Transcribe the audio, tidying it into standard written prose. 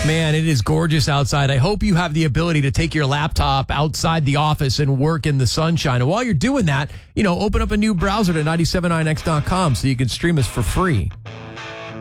Man, it is gorgeous outside. I hope you have the ability to take your laptop outside the office and work in the sunshine. And while you're doing that, open up a new browser to 979x.com so you can stream us for free.